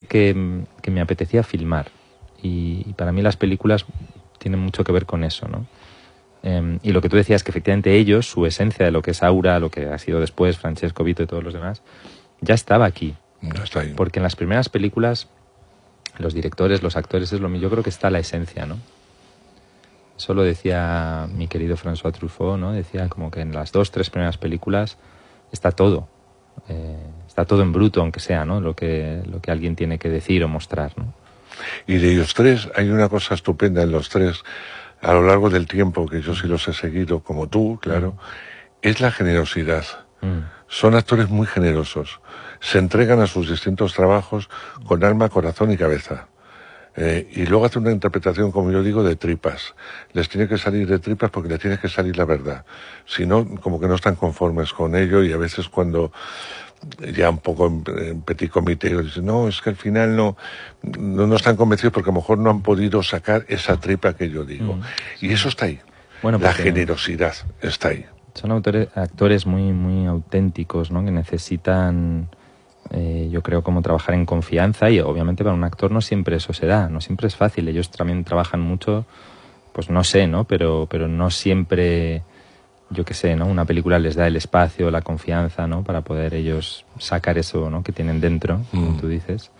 que me apetecía filmar. Y para mí las películas tienen mucho que ver con eso, ¿no? Y lo que tú decías, que efectivamente ellos, su esencia de lo que es Aura, lo que ha sido después Francesco, Vito y todos los demás, ya estaba aquí. Ya está ahí. Porque en las primeras películas, los directores, los actores, yo creo que está la esencia, ¿no? Eso lo decía mi querido François Truffaut, ¿no? Decía como que en las 2-3 primeras películas está todo. Está todo en bruto, aunque sea, ¿no? Lo que alguien tiene que decir o mostrar, ¿no? Y de ellos tres hay una cosa estupenda en los tres, a lo largo del tiempo, que yo sí los he seguido, como tú, claro, es la generosidad. Son actores muy generosos. Se entregan a sus distintos trabajos con alma, corazón y cabeza. Y luego hacen una interpretación, como yo digo, de tripas. Les tiene que salir de tripas porque les tiene que salir la verdad. Si no, como que no están conformes con ello, y a veces cuando ya un poco en petit comité dicen, no, es que al final no están convencidos porque a lo mejor no han podido sacar esa tripa que yo digo. Y eso está ahí. Bueno, la generosidad está ahí. Son actores muy, muy auténticos, ¿no? Que necesitan, yo creo, como trabajar en confianza, y obviamente para un actor no siempre eso se da, no siempre es fácil. Ellos también trabajan mucho, pues no sé, ¿no? Pero no siempre, yo qué sé, ¿no? Una película les da el espacio, la confianza, ¿no? Para poder ellos sacar eso, ¿no? Que tienen dentro, como tú dices.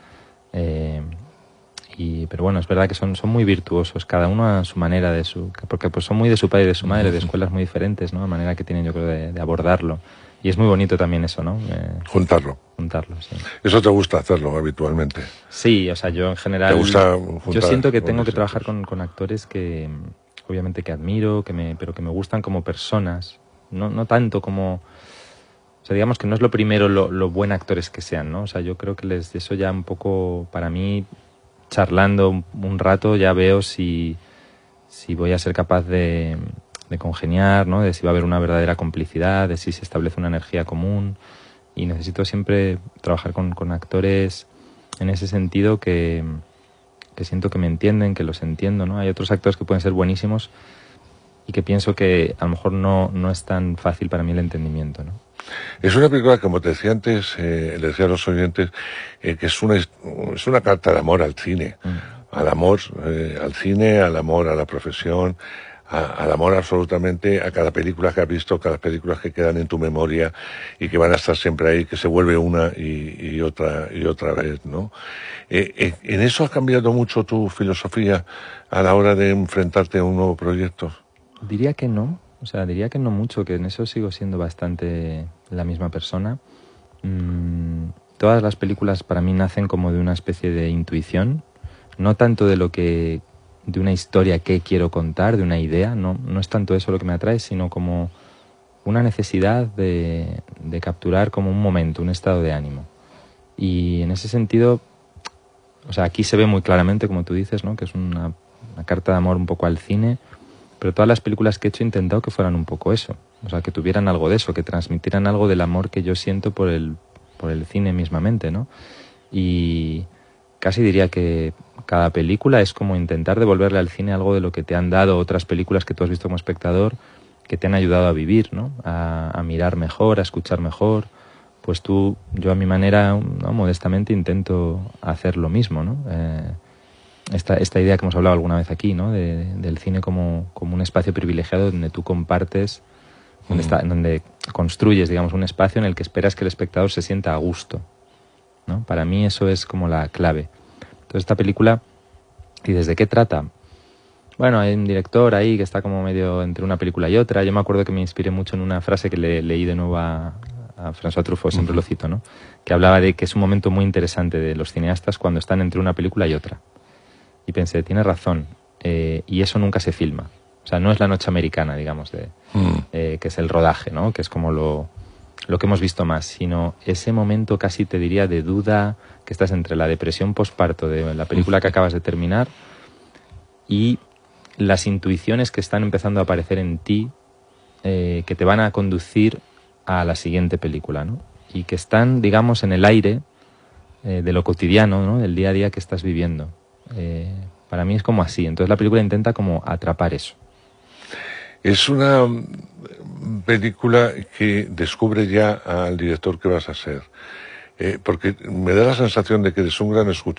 Pero bueno, es verdad que son muy virtuosos, cada uno a su manera, porque pues son muy de su padre y de su madre, de escuelas muy diferentes, ¿no? La manera que tienen, yo creo, de abordarlo. Y es muy bonito también eso, ¿no? Juntarlo, sí. ¿Eso te gusta hacerlo habitualmente? Sí, o sea, yo en general... ¿Te gusta juntar? Yo siento que tengo que trabajar con actores que, obviamente, que admiro, pero que me gustan como personas, no tanto como... O sea, digamos que no es lo primero lo buen actores que sean, ¿no? O sea, yo creo que eso ya un poco, para mí, charlando un rato, ya veo si voy a ser capaz de congeniar, ¿no? De si va a haber una verdadera complicidad, de si se establece una energía común. Y necesito siempre trabajar con actores en ese sentido que siento que me entienden, que los entiendo, ¿no? Hay otros actores que pueden ser buenísimos y que pienso que a lo mejor no es tan fácil para mí el entendimiento, ¿no? Es una película, como te decía antes, le decía a los oyentes, que es una carta de amor al cine. Al amor al cine, al amor a la profesión, al amor absolutamente a cada película que has visto, cada película que quedan en tu memoria y que van a estar siempre ahí, que se vuelve una y otra vez, ¿no? ¿En eso ha cambiado mucho tu filosofía a la hora de enfrentarte a un nuevo proyecto? Diría que no. O sea, diría que no mucho, que en eso sigo siendo bastante la misma persona. Todas las películas para mí nacen como de una especie de intuición, no tanto de una historia que quiero contar, de una idea, no es tanto eso lo que me atrae, sino como una necesidad de capturar como un momento, un estado de ánimo. Y en ese sentido, o sea, aquí se ve muy claramente, como tú dices, ¿no? Que es una carta de amor un poco al cine. Pero todas las películas que he hecho he intentado que fueran un poco eso. O sea, que tuvieran algo de eso, que transmitieran algo del amor que yo siento por el cine mismamente, ¿no? Y casi diría que cada película es como intentar devolverle al cine algo de lo que te han dado otras películas que tú has visto como espectador, que te han ayudado a vivir, ¿no? A mirar mejor, a escuchar mejor. Pues yo a mi manera, ¿no? Modestamente intento hacer lo mismo, ¿no? Esta idea que hemos hablado alguna vez aquí, ¿no? Del cine como un espacio privilegiado donde tú compartes, donde construyes, digamos, un espacio en el que esperas que el espectador se sienta a gusto, ¿no? Para mí eso es como la clave. Entonces esta película, ¿y desde qué trata? Bueno, hay un director ahí que está como medio entre una película y otra. Yo me acuerdo que me inspiré mucho en una frase que leí de nuevo a François Truffaut, siempre lo cito, ¿no? Que hablaba de que es un momento muy interesante de los cineastas cuando están entre una película y otra. Y pensé, tiene razón, y eso nunca se filma. O sea, no es la noche americana, digamos, que es el rodaje, ¿no? Que es como lo que hemos visto más, sino ese momento casi te diría de duda, que estás entre la depresión posparto de la película que acabas de terminar y las intuiciones que están empezando a aparecer en ti, que te van a conducir a la siguiente película, ¿no? Y que están, digamos, en el aire de lo cotidiano, ¿no? Del día a día que estás viviendo. Para mí es como así. Entonces la película intenta como atrapar eso. Es una película que descubre ya al director que vas a ser, porque me da la sensación de que eres un gran escuchador